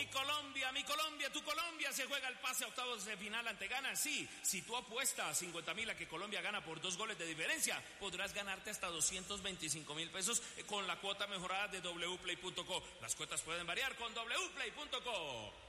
Mi Colombia, tu Colombia se juega el pase a octavos de final ante Ghana. Sí, si tú apuestas 50.000 a que Colombia gana por 2 goles de diferencia, podrás ganarte hasta 225.000 pesos con la cuota mejorada de wplay.co. Las cuotas pueden variar con wplay.co.